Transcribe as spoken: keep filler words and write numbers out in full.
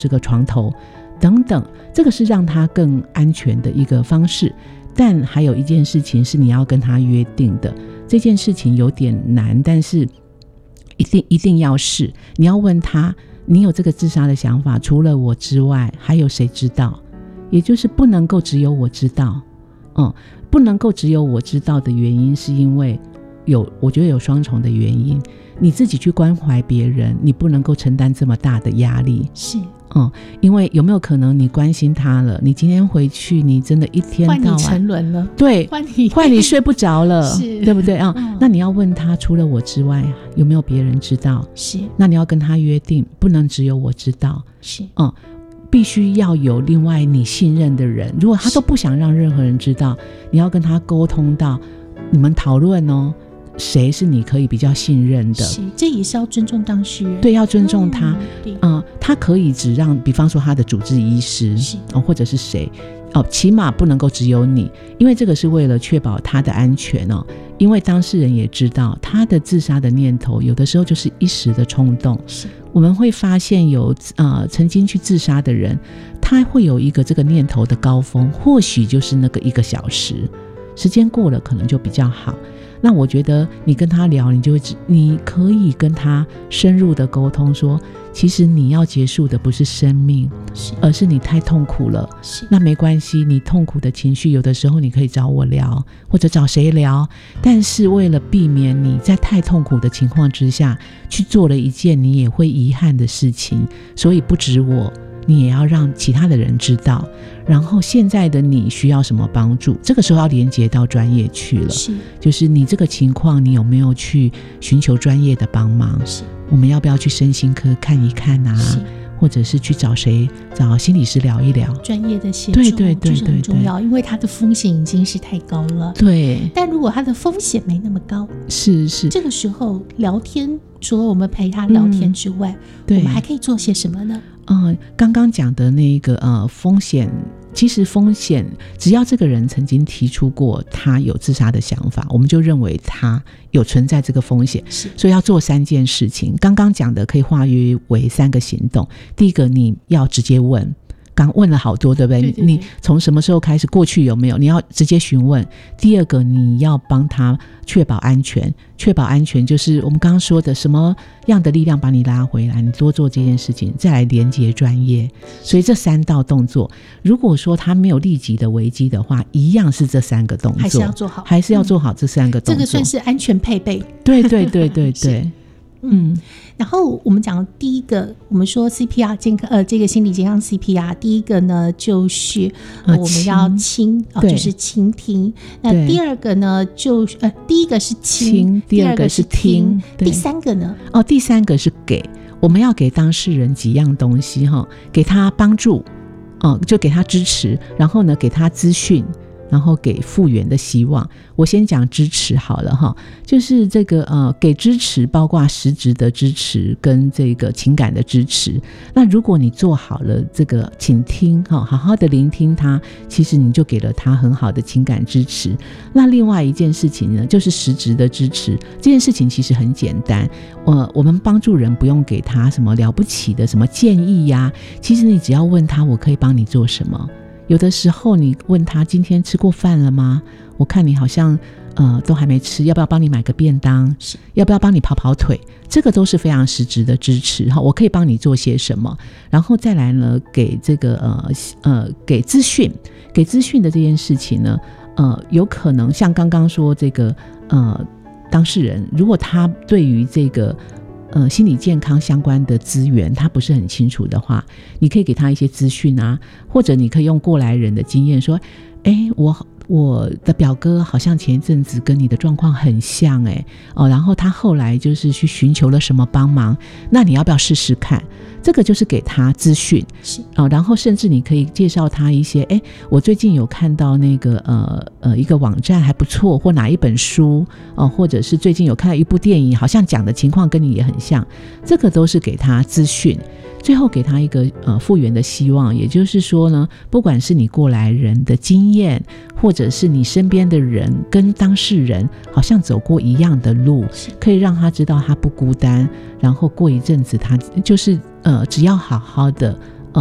这个床头等等，这个是让他更安全的一个方式。但还有一件事情是你要跟他约定的，这件事情有点难，但是一定一定要试。你要问他，你有这个自杀的想法，除了我之外还有谁知道？也就是不能够只有我知道。嗯，不能够只有我知道的原因是因为有，我觉得有双重的原因。你自己去关怀别人，你不能够承担这么大的压力。 是， 嗯，因为有没有可能你关心他了，你今天回去你真的一天到晚换你沉沦了， 对， 换你换你睡不着了是， 对不对啊、 嗯？ 那你要问他，除了我之外有没有别人知道？ 是， 那你要跟他约定，不能只有我知道。 是， 嗯，必须要有另外你信任的人。如果他都不想让任何人知道，你要跟他沟通到，你们讨论哦，谁是你可以比较信任的。 是，这也是要尊重当事人。 对，要尊重他。 嗯， 呃、他可以只让，比方说他的主治医师、哦、或者是谁哦，起码不能够只有你，因为这个是为了确保他的安全哦。因为当事人也知道，他的自杀的念头有的时候就是一时的冲动。 是， 我们会发现有呃曾经去自杀的人，他会有一个这个念头的高峰，或许就是那个一个小时，时间过了可能就比较好。那我觉得你跟他聊，你就会你可以跟他深入的沟通说，其实你要结束的不是生命， 是而是你太痛苦了。 是， 那没关系，你痛苦的情绪有的时候你可以找我聊，或者找谁聊，但是为了避免你在太痛苦的情况之下去做了一件你也会遗憾的事情，所以不止我，你也要让其他的人知道。然后现在的你需要什么帮助，这个时候要连接到专业去了， 是， 就是你这个情况你有没有去寻求专业的帮忙， 是， 我们要不要去身心科看一看啊，或者是去找谁，找心理师聊一聊， 专业的协助， 对对对对对， 就是很重要，因为它的风险已经是太高了。 对， 但如果它的风险没那么高， 是是， 这个时候聊天，除了我们陪他聊天之外，嗯、对，我们还可以做些什么呢？ 嗯，刚刚讲的那个呃风险，其实风险只要这个人曾经提出过他有自杀的想法，我们就认为他有存在这个风险，所以要做三件事情。刚刚讲的可以化约为三个行动。第一个，你要直接问，刚问了好多，对不 对, 对, 对, 对，你从什么时候开始，过去有没有，你要直接询问。第二个，你要帮他确保安全，确保安全就是我们刚刚说的什么样的力量把你拉回来，你多做这件事情，再来连结专业。所以这三道动作，如果说他没有立即的危机的话，一样是这三个动作， 还是要做好， 还是要做好这三个动作、嗯、 这个算是安全配备。 对对对对对嗯，然后我们讲第一个，我们说 C P R 健康呃，这个心理健康 C P R， 第一个呢就是、呃、我们要倾、呃、就是倾听。那第二个呢就呃，第一个是倾， 第二个是听， 第三个呢？ 哦，第三个是给，我们要给当事人几样东西哈，给他帮助，哦，就给他支持，然后呢给他资讯。然后给复原的希望。我先讲支持好了哈，就是这个呃，给支持包括实质的支持跟这个情感的支持。那如果你做好了这个倾听哈，好好的聆听他，其实你就给了他很好的情感支持。那另外一件事情呢，就是实质的支持。这件事情其实很简单，呃，我们帮助人不用给他什么了不起的什么建议呀、啊，其实你只要问他，我可以帮你做什么。有的时候你问他今天吃过饭了吗？我看你好像呃都还没吃，要不要帮你买个便当？要不要帮你跑跑腿？这个都是非常实质的支持，我可以帮你做些什么。然后再来呢，给这个呃呃给资讯，给资讯的这件事情呢，呃有可能像刚刚说这个呃当事人，如果他对于这个呃，心理健康相关的资源他不是很清楚的话，你可以给他一些资讯啊，或者你可以用过来人的经验说，哎，我我的表哥好像前一阵子跟你的状况很像哎，哦，然后他后来就是去寻求了什么帮忙，那你要不要试试看？这个就是给他资讯，哦，然后甚至你可以介绍他一些，哎，我最近有看到那个呃呃一个网站还不错，或哪一本书哦，或者是最近有看到一部电影，好像讲的情况跟你也很像，这个都是给他资讯。最后给他一个呃复原的希望，也就是说呢，不管是你过来人的经验，或者是你身边的人跟当事人好像走过一样的路，可以让他知道他不孤单，然后过一阵子他就是呃只要好好的